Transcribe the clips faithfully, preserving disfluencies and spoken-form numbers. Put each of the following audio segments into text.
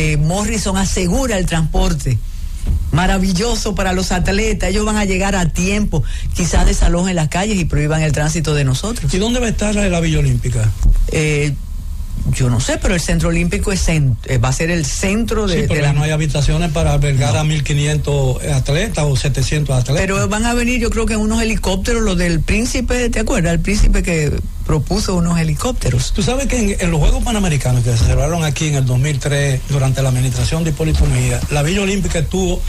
eh, Morrison asegura el transporte. Maravilloso para los atletas, ellos van a llegar a tiempo, quizás desalojen las calles y prohíban el tránsito de nosotros. ¿Y dónde va a estar la, la Villa Olímpica? Eh, yo no sé, pero el Centro Olímpico es cent- eh, va a ser el centro de... Sí, pero de la... no hay habitaciones para albergar no. a mil quinientos atletas o setecientos atletas. Pero van a venir, yo creo que unos helicópteros, los del príncipe, ¿te acuerdas? El príncipe que propuso unos helicópteros. Tú sabes que en, en los Juegos Panamericanos que se celebraron aquí en el dos mil tres, durante la administración de Hipólito Mejía, la Villa Olímpica estuvo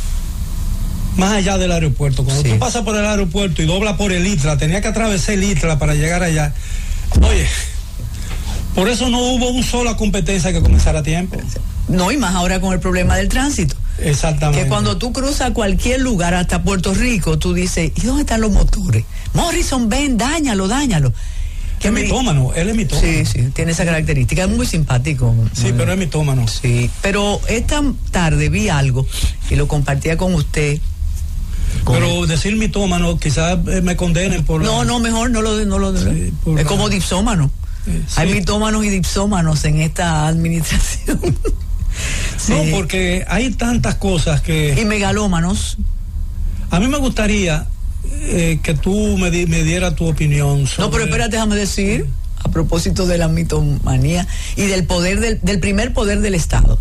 más allá del aeropuerto. Cuando sí. tú pasas por el aeropuerto y doblas por el Itla, tenía que atravesar el Itla para llegar allá. Oye, por eso no hubo una sola competencia que comenzara a tiempo. No, y más ahora con el problema del tránsito. Exactamente. Que cuando tú cruzas cualquier lugar, hasta Puerto Rico, tú dices, ¿y dónde están los motores? Morrison, ven, dáñalo, dáñalo. Que es mitómano, él es mitómano. Sí, sí, tiene esa característica, es muy simpático. Sí, pero es mitómano. Sí, pero esta tarde vi algo y lo compartía con usted. Con pero el... decir mitómano, quizás me condenen por... No, la... no, mejor no lo... No lo sí, es la... como dipsómano. Sí. Hay mitómanos y dipsómanos en esta administración. Sí. No, porque hay tantas cosas que... Y megalómanos. A mí me gustaría eh, que tú me, di, me dieras tu opinión sobre... No, pero espérate, déjame decir, a propósito de la mitomanía y del poder, del, del primer poder del Estado.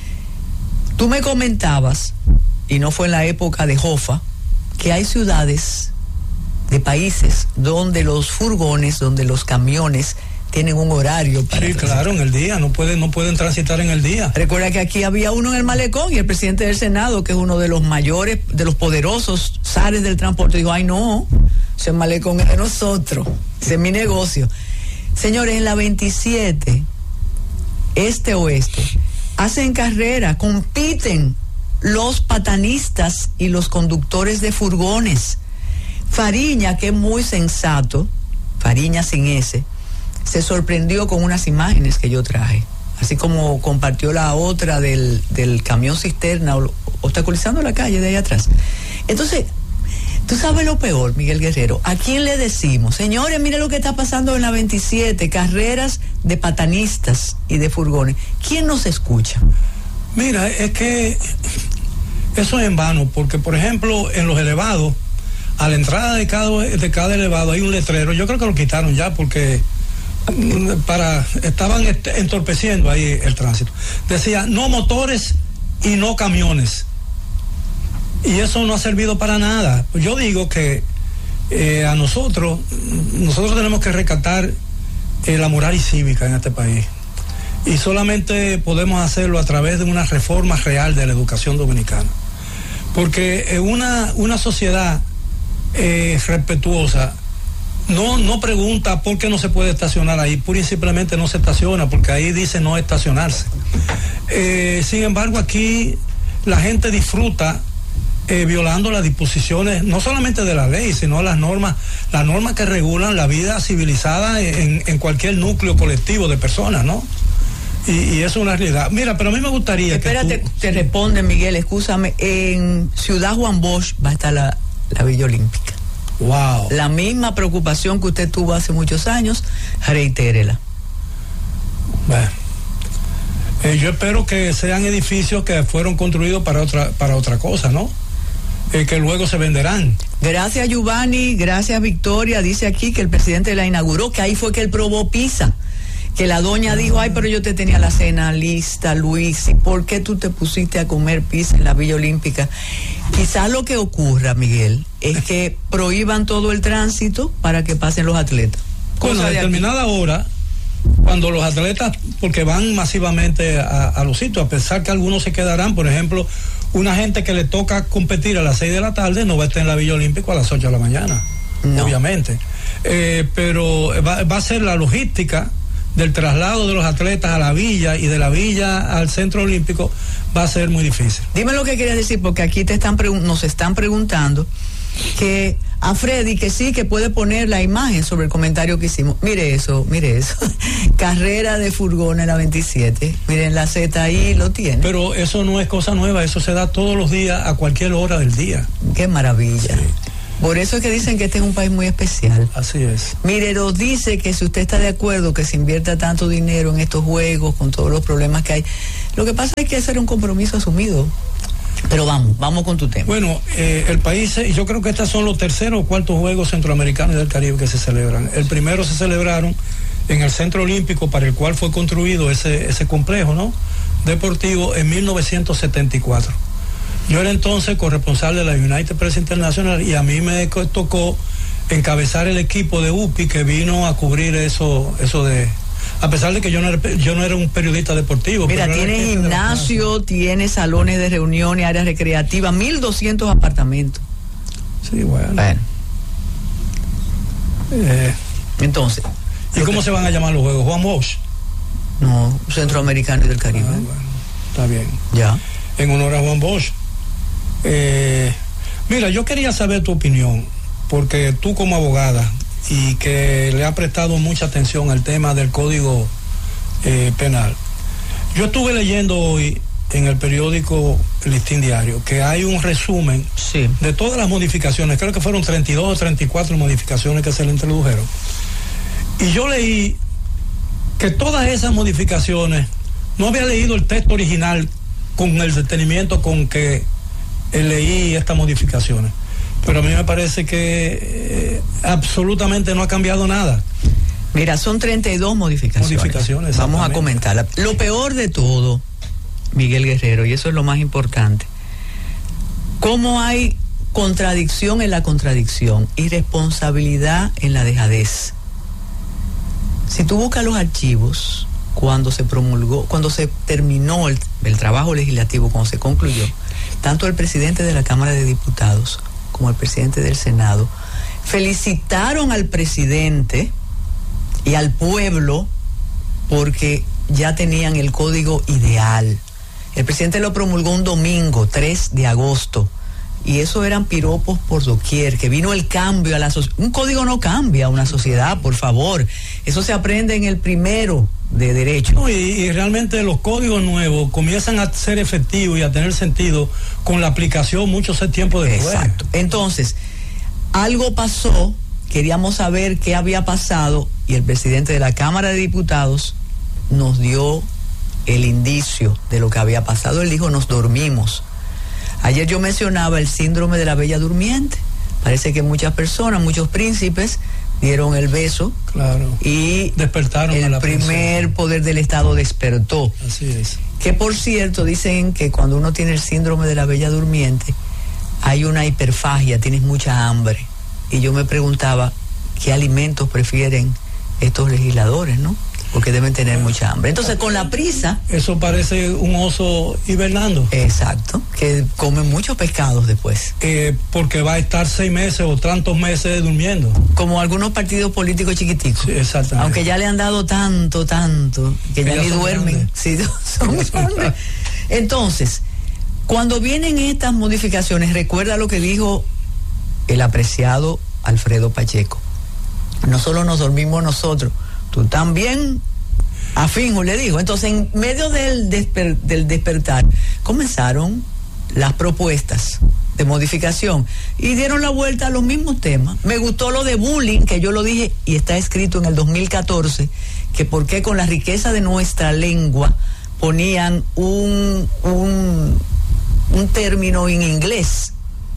Tú me comentabas, y no fue en la época de Jofa, que hay ciudades de países donde los furgones, donde los camiones tienen un horario para sí, transitar. Claro, en el día, no pueden, no pueden transitar en el día. Recuerda que aquí había uno en el malecón y el presidente del Senado, que es uno de los mayores, de los poderosos zares del transporte, dijo, ay no, ese malecón es de nosotros, ese es mi negocio. Señores, en la veintisiete, este-oeste, hacen carrera, compiten los patanistas y los conductores de furgones. Fariña, que es muy sensato, Fariña sin ese, se sorprendió con unas imágenes que yo traje, así como compartió la otra del, del camión cisterna obstaculizando la calle de ahí atrás. Entonces, tú sabes lo peor, Miguel Guerrero, ¿a quién le decimos? Señores, mire lo que está pasando en la veintisiete, carreras de patanistas y de furgones. ¿Quién nos escucha? Mira, es que eso es en vano, porque por ejemplo, en los elevados, a la entrada de cada, de cada elevado hay un letrero, yo creo que lo quitaron ya porque para estaban entorpeciendo ahí el tránsito. Decía, no motores y no camiones. Y eso no ha servido para nada. Yo digo que eh, a nosotros, nosotros tenemos que rescatar eh, la moral y cívica en este país. Y solamente podemos hacerlo a través de una reforma real de la educación dominicana. Porque eh, una, una sociedad eh, respetuosa no, no pregunta por qué no se puede estacionar ahí, pura y simplemente no se estaciona, porque ahí dice no estacionarse. Eh, sin embargo, aquí la gente disfruta eh, violando las disposiciones, no solamente de la ley, sino las normas, las normas que regulan la vida civilizada en, en cualquier núcleo colectivo de personas, ¿no? Y, y eso es una realidad. Mira, pero a mí me gustaría Espérate, que tú... te responde Miguel, escúchame, en Ciudad Juan Bosch va a estar la, la Villa Olímpica. Wow. La misma preocupación que usted tuvo hace muchos años, reitérela. Bueno, eh, yo espero que sean edificios que fueron construidos para otra, para otra cosa, ¿no? Eh, que luego se venderán. Gracias, Giovanni, gracias, Victoria. Dice aquí que el presidente la inauguró, que ahí fue que él probó pizza. Que la doña dijo, ay, pero yo te tenía la cena lista, Luis, ¿y por qué tú te pusiste a comer pizza en la Villa Olímpica? Quizás lo que ocurra, Miguel, es que prohíban todo el tránsito para que pasen los atletas. Bueno, a determinada hora, cuando los atletas, porque van masivamente a, a los sitios, a pesar que algunos se quedarán, por ejemplo, una gente que le toca competir a las seis de la tarde no va a estar en la Villa Olímpica a las ocho de la mañana, no. Obviamente. Eh, pero va, va a ser la logística del traslado de los atletas a la villa y de la villa al centro olímpico va a ser muy difícil. Dime lo que quieres decir, porque aquí te están pregun- nos están preguntando que a Freddy que sí, que puede poner la imagen sobre el comentario que hicimos. Mire eso, mire eso. Carrera de furgón en la veintisiete. Miren la Z ahí, lo tiene. Pero eso no es cosa nueva, eso se da todos los días, a cualquier hora del día. Qué maravilla. Sí. Por eso es que dicen que este es un país muy especial. Así es. Mire, nos dice que si usted está de acuerdo que se invierta tanto dinero en estos juegos, con todos los problemas que hay, lo que pasa es que hacer un compromiso asumido. Pero vamos, vamos con tu tema. Bueno, eh, el país, y yo creo que estos son los terceros o cuartos Juegos Centroamericanos y del Caribe que se celebran. El primero se celebraron en el Centro Olímpico, para el cual fue construido ese, ese complejo, ¿no?, deportivo, en mil novecientos setenta y cuatro. Yo era entonces corresponsal de la United Press International y a mí me tocó encabezar el equipo de U P I que vino a cubrir eso, eso de... A pesar de que yo no era, yo no era un periodista deportivo. Mira, tiene gimnasio, tiene salones de reuniones, áreas recreativas, mil doscientos apartamentos. Sí, bueno. Bueno. Eh, Entonces. ¿Y cómo que... se van a llamar los juegos? ¿Juan Bosch? No, Centroamericano y del Caribe. Ah, bueno, está bien. Ya. En honor a Juan Bosch. Eh, mira, yo quería saber tu opinión, porque tú como abogada y que le ha prestado mucha atención al tema del Código eh, Penal. Yo estuve leyendo hoy en el periódico El Listín Diario que hay un resumen sí. de todas las modificaciones, creo que fueron treinta y dos o treinta y cuatro modificaciones que se le introdujeron. Y yo leí que todas esas modificaciones, no había leído el texto original con el detenimiento con que eh, leí estas modificaciones, pero a mí me parece que eh, absolutamente no ha cambiado nada. Mira, son treinta y dos modificaciones. Modificaciones. Vamos a comentarla. Lo peor de todo, Miguel Guerrero, y eso es lo más importante, cómo hay contradicción en la contradicción, irresponsabilidad en la dejadez. Si tú buscas los archivos, cuando se promulgó, cuando se terminó el, el trabajo legislativo, cuando se concluyó, tanto el presidente de la Cámara de Diputados como el presidente del Senado felicitaron al presidente y al pueblo porque ya tenían el código ideal. El presidente lo promulgó un domingo, tres de agosto, y eso eran piropos por doquier, que vino el cambio a la sociedad. Un código no cambia a una sociedad, por favor. Eso se aprende en el primero de derecho. No, y, y realmente los códigos nuevos comienzan a ser efectivos y a tener sentido con la aplicación mucho tiempo después. Exacto. Entonces, algo pasó, queríamos saber qué había pasado y el presidente de la Cámara de Diputados nos dio el indicio de lo que había pasado. Él dijo, nos dormimos. Ayer yo mencionaba el síndrome de la bella durmiente. Parece que muchas personas, muchos príncipes dieron el beso, claro, y despertaron el a la primer princesa. Poder del Estado despertó. Así es. Que por cierto dicen que cuando uno tiene el síndrome de la bella durmiente hay una hiperfagia, tienes mucha hambre. Y yo me preguntaba qué alimentos prefieren estos legisladores, ¿no? Porque deben tener mucha hambre. Entonces, con la prisa... Eso parece un oso hibernando. Exacto, que come muchos pescados después. Eh, porque va a estar seis meses o tantos meses durmiendo. Como algunos partidos políticos chiquiticos. Sí, exactamente. Aunque ya le han dado tanto, tanto, que, que ya, ya ni duermen. Sí, son grandes. Entonces, cuando vienen estas modificaciones, recuerda lo que dijo el apreciado Alfredo Pacheco. No solo nos dormimos nosotros, tú también, a Finjo le dijo. Entonces, en medio del, desper, del despertar, comenzaron las propuestas de modificación y dieron la vuelta a los mismos temas. Me gustó lo de bullying, que yo lo dije y está escrito en el dos mil catorce, que por qué con la riqueza de nuestra lengua ponían un, un, un término en inglés.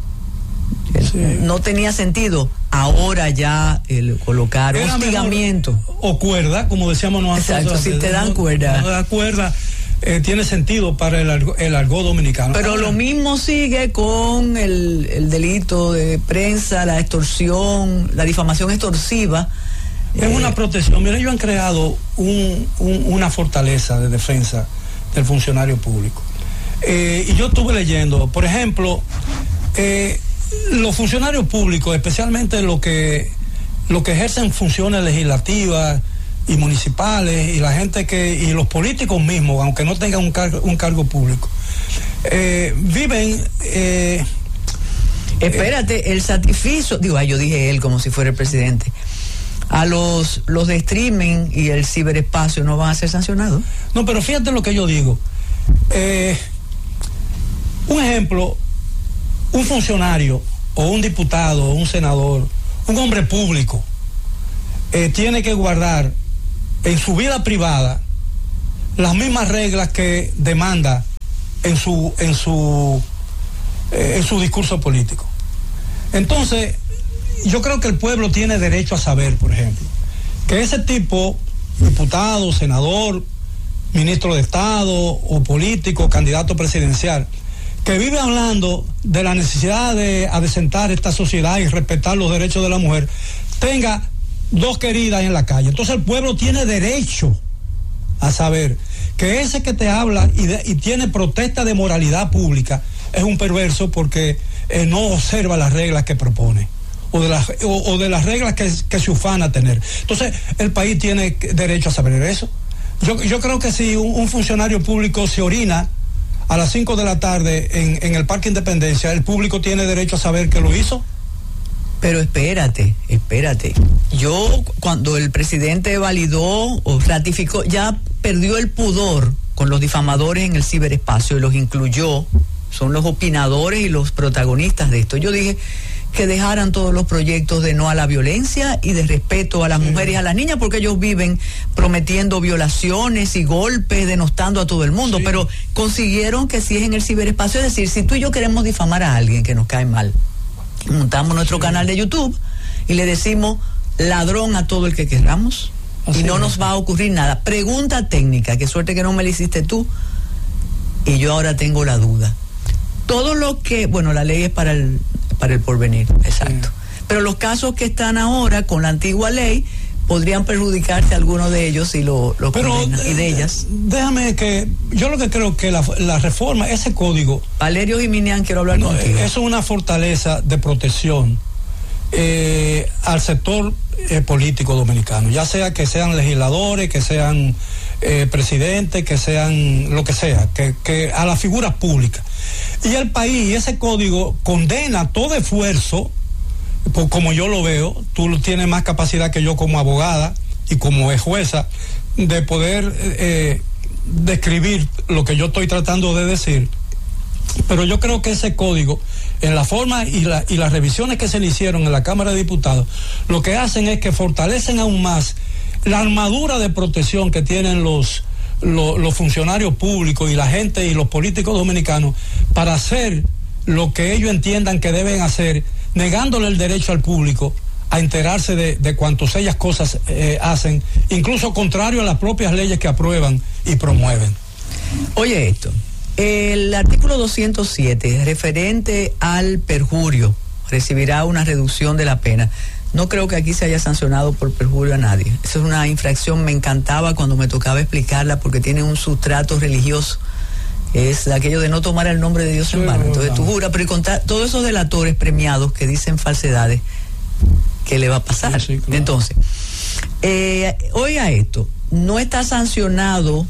Sí. No tenía sentido. Ahora ya el colocar era hostigamiento mejor, o cuerda, como decíamos nosotros. Exacto, si te dan no, cuerda. No da cuerda, eh, tiene sentido para el argot, el argot dominicano. Pero ahora, lo mismo sigue con el, el delito de prensa, la extorsión, la difamación extorsiva. Es eh, una protección. Mira, ellos han creado un, un, una fortaleza de defensa del funcionario público. Eh, y yo estuve leyendo, por ejemplo, eh, los funcionarios públicos, especialmente los que los que ejercen funciones legislativas y municipales, y la gente que y los políticos mismos, aunque no tengan un cargo un cargo público, eh, viven eh, espérate eh, el sacrificio, digo, ay, yo dije él como si fuera el presidente. A los los de streaming y el ciberespacio no van a ser sancionados. No, pero fíjate lo que yo digo. Eh, un ejemplo. Un funcionario o un diputado o un senador, un hombre público, eh, tiene que guardar en su vida privada las mismas reglas que demanda en su en su eh, en su discurso político. Entonces, yo creo que el pueblo tiene derecho a saber, por ejemplo, que ese tipo, diputado, senador, ministro de Estado o político, candidato presidencial, que vive hablando de la necesidad de adecentar esta sociedad y respetar los derechos de la mujer, tenga dos queridas en la calle. Entonces el pueblo tiene derecho a saber que ese que te habla y, de, y tiene protesta de moralidad pública es un perverso porque eh, no observa las reglas que propone o de las, o, o de las reglas que, que se ufana tener. Entonces el país tiene derecho a saber eso. Yo, yo creo que si un, un funcionario público se orina a las cinco de la tarde en, en el Parque Independencia, el público tiene derecho a saber que lo hizo. Pero espérate, espérate. Yo, cuando el presidente validó o ratificó, ya perdió el pudor con los difamadores en el ciberespacio y los incluyó, son los opinadores y los protagonistas de esto. Yo dije que dejaran todos los proyectos de no a la violencia y de respeto a las sí. mujeres y a las niñas, porque ellos viven prometiendo violaciones y golpes, denostando a todo el mundo, sí. pero consiguieron que si es en el ciberespacio, es decir, si tú y yo queremos difamar a alguien que nos cae mal, montamos nuestro sí. canal de YouTube y le decimos ladrón a todo el que queramos Así y no es. nos va a ocurrir nada. Pregunta técnica, qué suerte que no me la hiciste tú y yo ahora tengo la duda. Todo lo que, bueno, la ley es para el para el porvenir, exacto. Sí. Pero los casos que están ahora con la antigua ley podrían perjudicarse a algunos de ellos y lo, lo Pero, condenan, y de ellas. Déjame que, yo lo que creo que la, la reforma, ese código... Valerio Jiminián, quiero hablar no, contigo. Eso es una fortaleza de protección eh, al sector eh, político dominicano, ya sea que sean legisladores, que sean eh, presidentes, que sean lo que sea, que, que a las figuras públicas. Y el país, ese código condena todo esfuerzo, pues como yo lo veo, tú tienes más capacidad que yo como abogada y como jueza de poder eh, describir lo que yo estoy tratando de decir, pero yo creo que ese código, en la forma y, la, y las revisiones que se le hicieron en la Cámara de Diputados, lo que hacen es que fortalecen aún más la armadura de protección que tienen los Los, los funcionarios públicos y la gente y los políticos dominicanos para hacer lo que ellos entiendan que deben hacer, negándole el derecho al público a enterarse de, de cuantas ellas cosas eh, hacen, incluso contrario a las propias leyes que aprueban y promueven. Oye esto, el artículo doscientos siete referente al perjurio recibirá una reducción de la pena. No creo que aquí se haya sancionado por perjurio a nadie. Esa es una infracción, me encantaba cuando me tocaba explicarla porque tiene un sustrato religioso. Es aquello de no tomar el nombre de Dios sí, en vano. Entonces tú juras, pero y contar todos esos delatores premiados que dicen falsedades, ¿qué le va a pasar? Sí, sí, claro. Entonces, eh, oiga esto, no está sancionado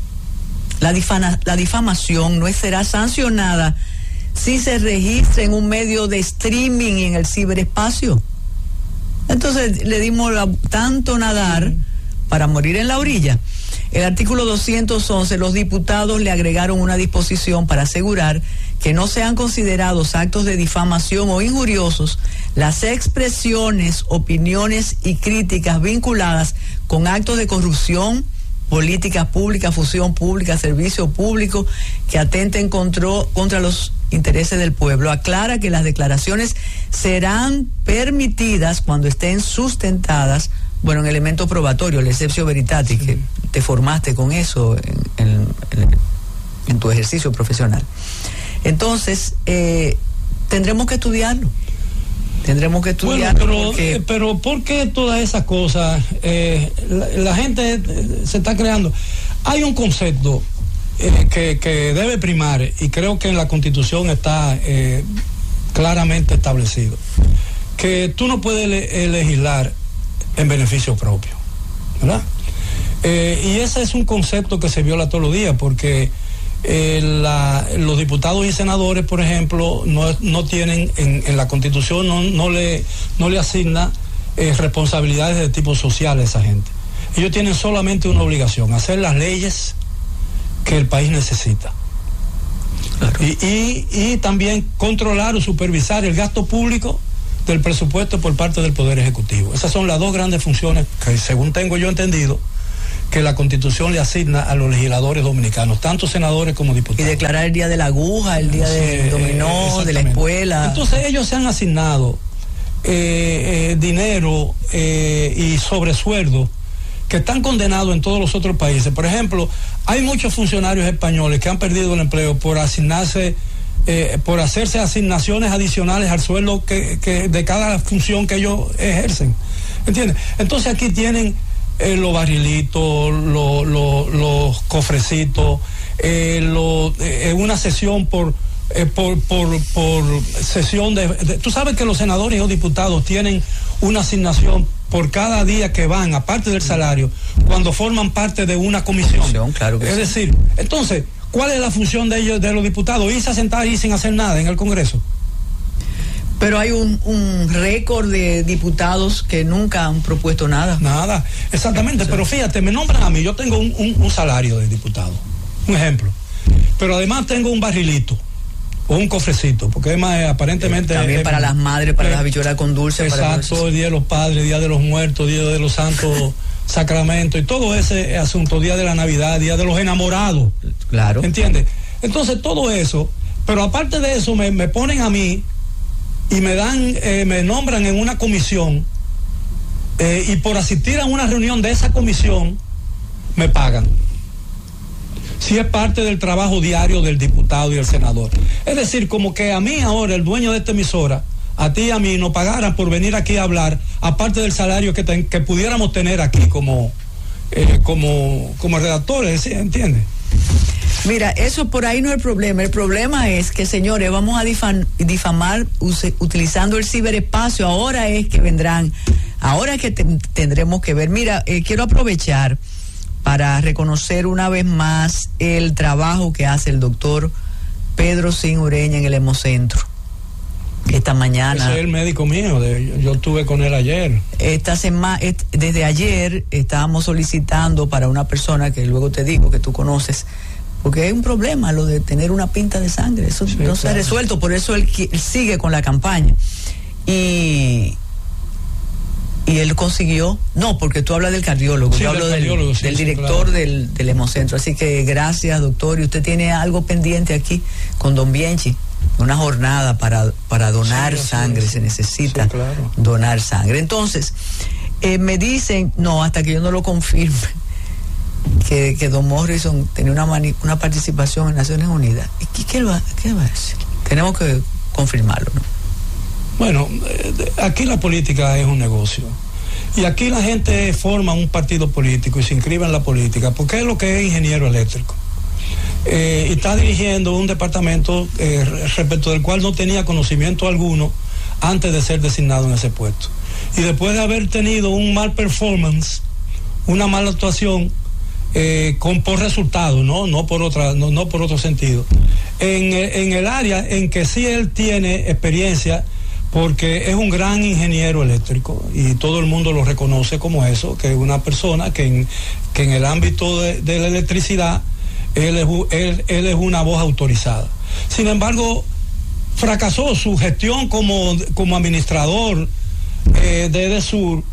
la, difama, la difamación, no será sancionada si se registra en un medio de streaming en el ciberespacio. Entonces le dimos la, tanto nadar para morir en la orilla. El artículo doscientos once, los diputados le agregaron una disposición para asegurar que no sean considerados actos de difamación o injuriosos las expresiones, opiniones y críticas vinculadas con actos de corrupción, políticas públicas, función pública, servicio público que atenten contra, contra los intereses del pueblo. Aclara que las declaraciones serán permitidas cuando estén sustentadas, bueno, en elementos probatorios, el exceptio veritatis, sí. que te formaste con eso en, en, en, en tu ejercicio profesional. Entonces, eh, tendremos que estudiarlo. Tendremos que estudiar. Bueno, pero, porque... eh, pero ¿por qué todas esas cosas? Eh, la, la gente se está creando. Hay un concepto eh, que, que debe primar y creo que en la Constitución está eh, claramente establecido, que tú no puedes le, legislar en beneficio propio, ¿verdad? Eh, y ese es un concepto que se viola todos los días porque Eh, la, los diputados y senadores, por ejemplo, no, no tienen en, en la Constitución, no, no le no le asigna eh, responsabilidades de tipo social a esa gente. Ellos tienen solamente una obligación, hacer las leyes que el país necesita. Claro. Y, y, y también controlar o supervisar el gasto público del presupuesto por parte del Poder Ejecutivo. Esas son las dos grandes funciones que, según tengo yo entendido, que la Constitución le asigna a los legisladores dominicanos, tanto senadores como diputados. Y declarar el día de la aguja, el día sí, del dominó, de la escuela. Entonces ellos se han asignado eh, eh, dinero eh, y sobresueldo que están condenados en todos los otros países. Por ejemplo, hay muchos funcionarios españoles que han perdido el empleo por asignarse, eh, por hacerse asignaciones adicionales al sueldo que, que de cada función que ellos ejercen. ¿Entiendes? Entonces aquí tienen eh, los barrilitos, los, los, los cofrecitos, eh, lo, eh, una sesión por, eh, por, por, por sesión de, de... Tú sabes que los senadores o diputados tienen una asignación por cada día que van, aparte del salario, cuando forman parte de una comisión. Claro que es sí. decir, entonces, ¿cuál es la función de ellos, de los diputados? Irse a sentar ahí sin hacer nada en el Congreso. Pero hay un, un récord de diputados que nunca han propuesto nada. Nada, exactamente, sí. Pero fíjate, me nombran a mí, yo tengo un, un, un salario de diputado, un ejemplo, pero además tengo un barrilito o un cofrecito, porque además eh, aparentemente... Eh, también eh, para las madres, para eh, las habichuelas con dulce. Exacto, para el Día de los Padres, Día de los Muertos, Día de los Santos Sacramentos, y todo ese asunto, Día de la Navidad, Día de los Enamorados. Claro. ¿Entiendes? Entonces todo eso, pero aparte de eso me, me ponen a mí y me dan, eh, me nombran en una comisión, eh, y por asistir a una reunión de esa comisión me pagan. Si es parte del trabajo diario del diputado y el senador. Es decir, como que a mí ahora, el dueño de esta emisora, a ti y a mí nos pagaran por venir aquí a hablar, aparte del salario que, ten, que pudiéramos tener aquí como, eh, como, como redactores, ¿sí? ¿Entiendes? Mira, eso por ahí no es el problema. El problema es que, señores, vamos a difam, difamar use, utilizando el ciberespacio. Ahora es que vendrán, ahora es que te, tendremos que ver. Mira, eh, quiero aprovechar para reconocer una vez más el trabajo que hace el doctor Pedro Sin Ureña en el Hemocentro. Esta mañana. Ese es el médico mío, de, yo, yo estuve con él ayer. Esta semana, desde ayer estábamos solicitando para una persona que luego te digo que tú conoces, porque hay un problema lo de tener una pinta de sangre, eso sí, no claro. se ha resuelto, por eso él, él sigue con la campaña. Y Y él consiguió, no, porque tú hablas del cardiólogo, sí, yo hablo del, del, sí, del sí, director claro. del, del Hemocentro. Así que gracias, doctor. Y usted tiene algo pendiente aquí con don Bienchi, una jornada para, para donar sí, sangre, sí, se necesita sí, claro. donar sangre. Entonces, eh, me dicen, no, hasta que yo no lo confirme, que, que don Morrison tenía una, mani, una participación en Naciones Unidas. ¿Y qué, qué, va, qué va a decir? Tenemos que confirmarlo, ¿no? Bueno, aquí la política es un negocio y aquí la gente forma un partido político y se inscribe en la política porque es lo que es ingeniero eléctrico, eh, y está dirigiendo un departamento eh, respecto del cual no tenía conocimiento alguno antes de ser designado en ese puesto, y después de haber tenido un mal performance, una mala actuación, eh, con por resultado, no no por otra no, no por otro sentido, en, en el área en que sí él tiene experiencia, porque es un gran ingeniero eléctrico y todo el mundo lo reconoce como eso, que es una persona que en, que en el ámbito de, de la electricidad él es, él, él es una voz autorizada. Sin embargo, fracasó su gestión como, como administrador eh, de EDESUR,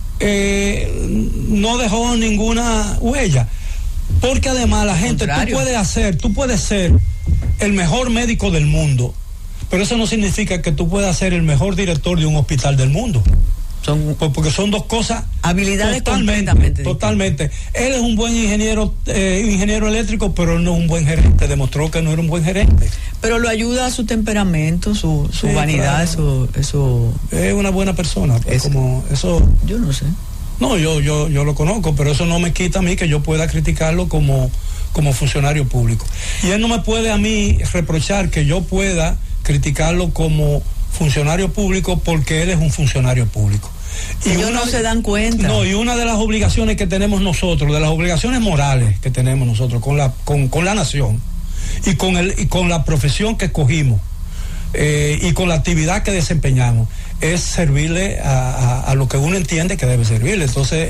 eh, no dejó ninguna huella, porque además la gente, tú puedes hacer, tú puedes ser el mejor médico del mundo, pero eso no significa que tú puedas ser el mejor director de un hospital del mundo. Son, porque son dos cosas habilidades totalmente, totalmente. Él es un buen ingeniero, eh, ingeniero eléctrico, pero no es un buen gerente. Demostró que no era un buen gerente. Pero lo ayuda a su temperamento, su, su sí, vanidad, claro. eso, eso. Es una buena persona. Pues, es, como eso. Yo no sé. No, yo, yo, yo lo conozco, pero eso no me quita a mí que yo pueda criticarlo como, como funcionario público. Y él no me puede a mí reprochar que yo pueda criticarlo como funcionario público porque él es un funcionario público. Y ellos no se dan cuenta. No, y una de las obligaciones que tenemos nosotros, de las obligaciones morales que tenemos nosotros con la, con, con la nación y con, el, y con la profesión que escogimos, eh, y con la actividad que desempeñamos, es servirle a, a, a lo que uno entiende que debe servirle. Entonces,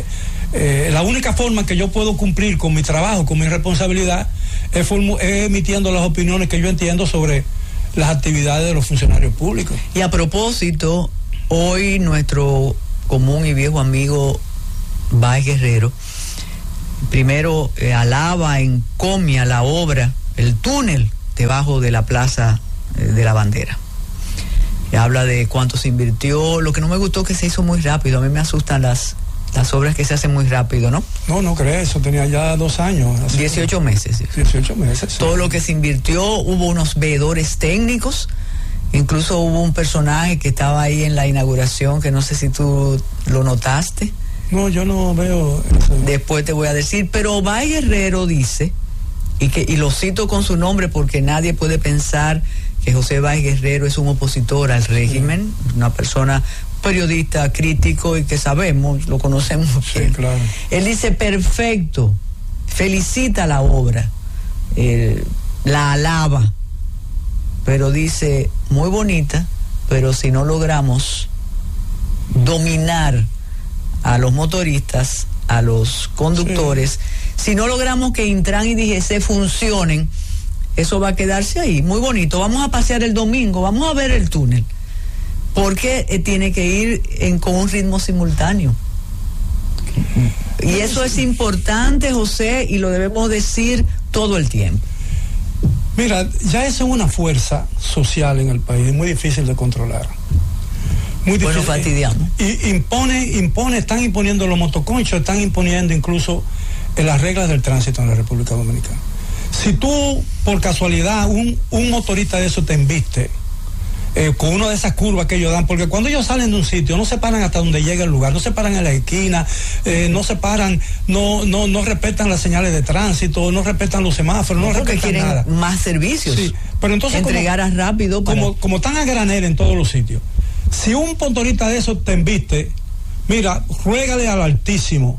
eh, la única forma que yo puedo cumplir con mi trabajo, con mi responsabilidad, es, formu- es emitiendo las opiniones que yo entiendo sobre las actividades de los funcionarios públicos. Y a propósito, hoy nuestro común y viejo amigo Báez Guerrero, primero eh, alaba, encomia la obra, el túnel debajo de la Plaza eh, de la Bandera. Y habla de cuánto se invirtió. Lo que no me gustó es que se hizo muy rápido. A mí me asustan las, las obras que se hacen muy rápido, ¿no? No, no crees, eso tenía ya dos años. Así dieciocho meses. Sí. dieciocho meses. Sí. Todo lo que se invirtió, hubo unos veedores técnicos, incluso hubo un personaje que estaba ahí en la inauguración, que no sé si tú lo notaste. No, yo no veo eso. Después te voy a decir, pero Báez Guerrero dice, y, que, y lo cito con su nombre porque nadie puede pensar que José Báez Guerrero es un opositor al régimen, sí. Una persona, periodista crítico y que sabemos, lo conocemos bien. Sí, claro. Él dice, perfecto, felicita la obra, eh, la alaba, pero dice, muy bonita, pero si no logramos dominar a los motoristas, a los conductores, sí. Si no logramos que Intran y D G C funcionen, eso va a quedarse ahí, muy bonito. Vamos a pasear el domingo, vamos a ver el túnel, porque eh, tiene que ir en, con un ritmo simultáneo. Y eso es importante, José, y lo debemos decir todo el tiempo. Mira, ya eso es una fuerza social en el país, muy difícil de controlar. Muy difícil. Bueno, fastidiamos. Y impone, impone, están imponiendo los motoconchos, están imponiendo incluso en las reglas del tránsito en la República Dominicana. Si tú, por casualidad, un, un motorista de eso te embiste, eh, con una de esas curvas que ellos dan, porque cuando ellos salen de un sitio, no se paran hasta donde llega el lugar, no se paran en la esquina, eh, no se paran, no, no, no respetan las señales de tránsito, no respetan los semáforos, no, no respetan quieren nada. Más servicios. Sí, pero entonces entregar como, rápido para... como, como están a granel en todos los sitios. Si un motorista de eso te embiste, mira, ruégale al Altísimo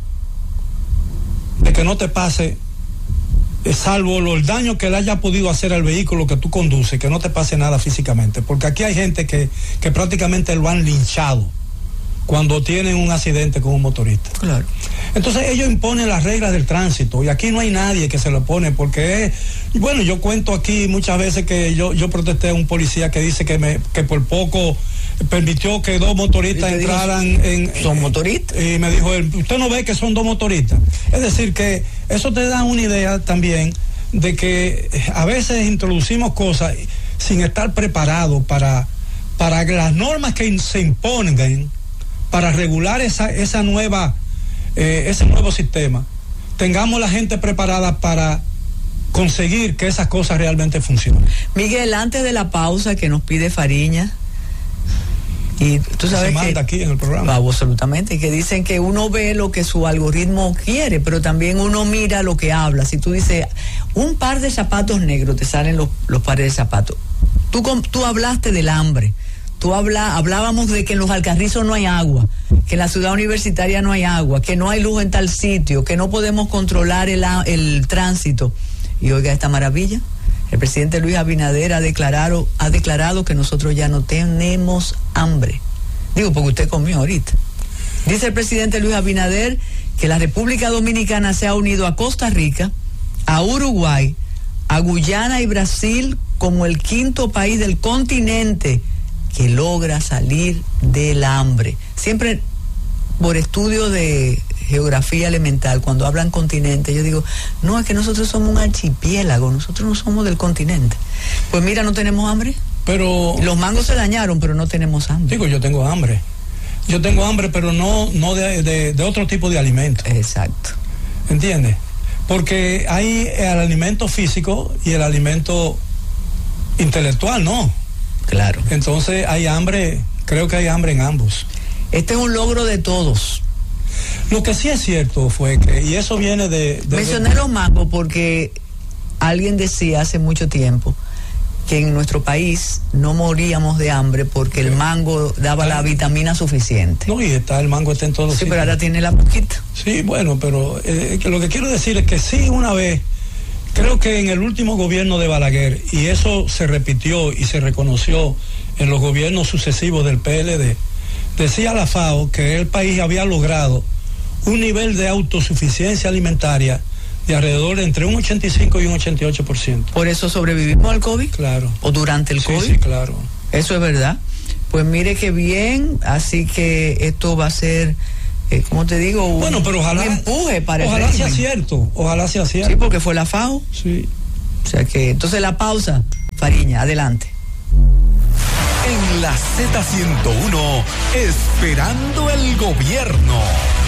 de que no te pase, eh, salvo los daños que le haya podido hacer al vehículo que tú conduces, que no te pase nada físicamente, porque aquí hay gente que, que prácticamente lo han linchado cuando tienen un accidente con un motorista. Claro. Entonces ellos imponen las reglas del tránsito y aquí no hay nadie que se lo pone, porque es, bueno, yo cuento aquí muchas veces que yo, yo protesté a un policía que dice que me, que por poco permitió que dos motoristas entraran en... ¿Son motoristas? Y me dijo él, ¿usted no ve que son dos motoristas? Es decir, que eso te da una idea también de que a veces introducimos cosas sin estar preparados para, para las normas que se imponen para regular esa, esa nueva, eh, ese nuevo sistema. Tengamos la gente preparada para conseguir que esas cosas realmente funcionen. Miguel, antes de la pausa que nos pide Fariña, y tú sabes se manda que, aquí en el programa. Absolutamente, que dicen que uno ve lo que su algoritmo quiere, pero también uno mira lo que habla. Si tú dices, un par de zapatos negros, te salen los, los pares de zapatos. Tú, tú hablaste del hambre. Tú habla, hablábamos de que en los Alcarrizos no hay agua, que en la ciudad universitaria no hay agua, que no hay luz en tal sitio, que no podemos controlar el, el tránsito. Y oiga esta maravilla, el presidente Luis Abinader ha declarado, ha declarado que nosotros ya no tenemos hambre. Digo, porque usted comió ahorita. Dice el presidente Luis Abinader que la República Dominicana se ha unido a Costa Rica, a Uruguay, a Guyana y Brasil como el quinto país del continente que logra salir del hambre. Siempre por estudio de geografía elemental, cuando hablan continente, yo digo, no, es que nosotros somos un archipiélago, nosotros no somos del continente. Pues mira, no tenemos hambre. Pero los mangos se dañaron, pero no tenemos hambre. Digo, yo tengo hambre. Yo tengo hambre, pero no, no de, de, de otro tipo de alimento. Exacto. ¿Entiendes? Porque hay el alimento físico y el alimento intelectual, ¿no? Claro. Entonces hay hambre, creo que hay hambre en ambos. Este es un logro de todos. Lo que sí es cierto fue que, y eso viene de... de Mencioné de, los mangos porque alguien decía hace mucho tiempo que en nuestro país no moríamos de hambre porque el mango daba está, la vitamina suficiente. No, y está, el mango está en todos los Sí, sitios. pero ahora tiene la poquita. Sí, bueno, pero eh, que lo que quiero decir es que sí, una vez, creo que en el último gobierno de Balaguer, y eso se repitió y se reconoció en los gobiernos sucesivos del P L D, decía la FAO que el país había logrado un nivel de autosuficiencia alimentaria de alrededor de entre un ochenta y cinco y un ochenta y ocho por ciento. ¿Por eso sobrevivimos al COVID? Claro. ¿O durante el sí, COVID? Sí, claro. Eso es verdad. Pues mire qué bien, así que esto va a ser, eh, ¿cómo te digo? Un, bueno, pero ojalá, un empuje para ojalá el sea régimen. cierto, ojalá sea cierto. Sí, porque fue la FAO. Sí. O sea que, entonces la pausa, Fariña, adelante. En la Z ciento uno, esperando el gobierno.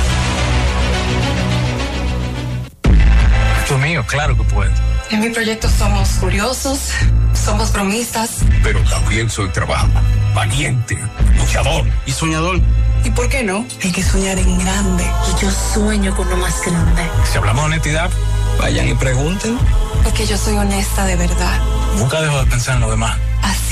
Tú mío, claro que puedes. En mi proyecto somos curiosos, somos bromistas. Pero también soy trabajador, valiente, luchador y soñador. ¿Y por qué no? Hay que soñar en grande. Y yo sueño con lo más grande. Si hablamos de honestidad, vayan y pregunten. Porque yo soy honesta de verdad. Nunca dejo de pensar en lo demás.